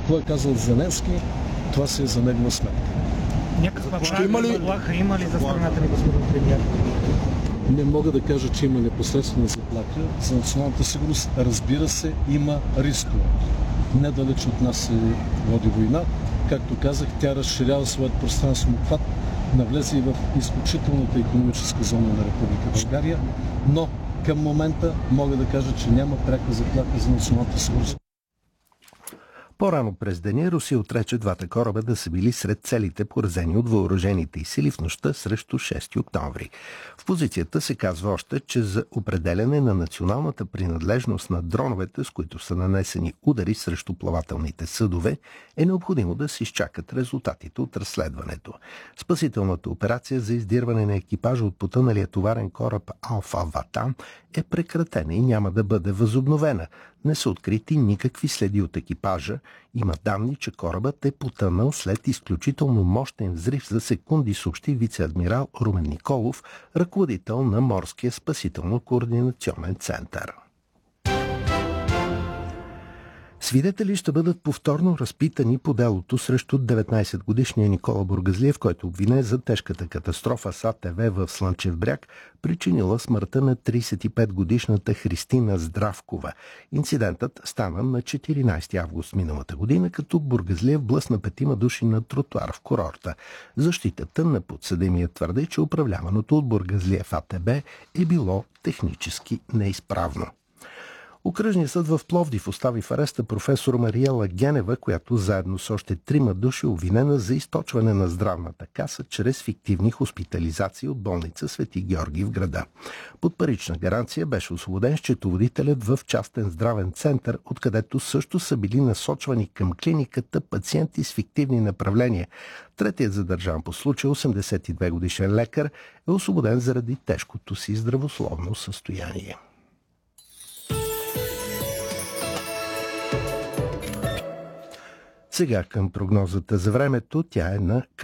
какво е казал Зеленски, това си е за негова сметка. Някаква заплаха има ли за страната ни, господин премиер? Не мога да кажа, че има непосредствена заплаха за националната сигурност. Разбира се, има рискове. Недалеч от нас се води война. Както казах, тя разширява своят пространствен обхват, навлезе и в изключителната икономическа зона на Република България, но към момента мога да кажа, че няма пряка заплаха за националната сигурност. По-рано през деня Русия отрече двата кораба да са били сред целите, поразени от въоръжените й сили в нощта срещу 6 октомври. В позицията се казва още, че за определяне на националната принадлежност на дроновете, с които са нанесени удари срещу плавателните съдове, е необходимо да се изчакат резултатите от разследването. Спасителната операция за издирване на екипажа от потъналия товарен кораб Алфа Ватан е прекратена и няма да бъде възобновена. Не са открити никакви следи от екипажа. Има данни, че корабът е потънал след изключително мощен взрив за секунди, съобщи вице-адмирал Румен Николов, ръководител на Морския спасително-координационен център. Свидетели ще бъдат повторно разпитани по делото срещу 19-годишния Никола Бургазлиев, който обвине за тежката катастрофа с АТВ в Слънчев бряг, причинила смъртта на 35-годишната Христина Здравкова. Инцидентът стана на 14 август миналата година, като Бургазлиев блъсна 5 души на тротуар в курорта. Защитата на подсъдимия твърди, че управляваното от Бургазлиев АТБ е било технически неизправно. Окръжният съд в Пловдив остави в ареста професор Мариела Генева, която заедно с още 3 души обвинена за източване на здравната каса чрез фиктивни хоспитализации от болница Свети Георги в града. Под парична гаранция беше освободен счетоводителят в частен здравен център, откъдето също са били насочвани към клиниката пациенти с фиктивни направления. Третият задържан по случая, 82-годишен лекар, е освободен заради тежкото си здравословно състояние. Сега към прогнозата за времето. Тя е на